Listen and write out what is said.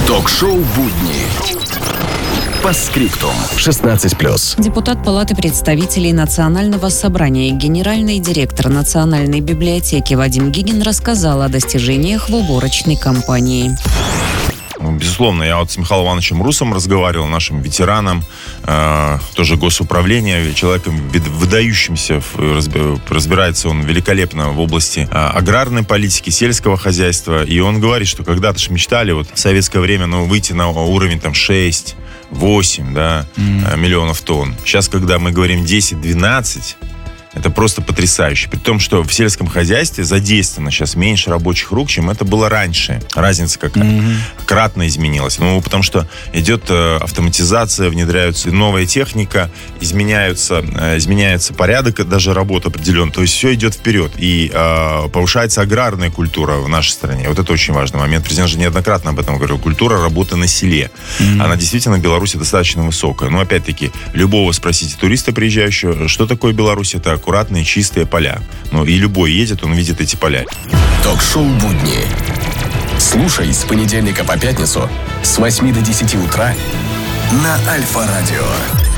Ток-шоу «Будни». По скриптум. 16+. Депутат Палаты представителей Национального собрания, генеральный директор Национальной библиотеки Вадим Гигин рассказал о достижениях в уборочной кампании. Безусловно, я с Михаилом Ивановичем Русом разговаривал, нашим ветераном, тоже госуправления, человеком выдающимся, разбирается он великолепно в области аграрной политики, сельского хозяйства. И он говорит, что когда-то же мечтали в советское время выйти на уровень 6-8 миллионов тонн. Сейчас, когда мы говорим 10-12, это просто потрясающе. При том, что в сельском хозяйстве задействовано сейчас меньше рабочих рук, чем это было раньше. Разница какая? Кратно изменилась. Потому что идет автоматизация, внедряется новая техника, изменяется порядок, даже работа определенная. То есть все идет вперед. И повышается аграрная культура в нашей стране. Вот это очень важный момент. Президент же неоднократно об этом говорил. Культура работы на селе. Она действительно в Беларуси достаточно высокая. Но опять-таки, любого спросите туриста приезжающего, что такое Беларусь? Это аккуратные, чистые поля. И любой едет, он видит эти поля. Ток-шоу «Будни». Слушай с понедельника по пятницу с 8 до 10 утра на Альфа-радио.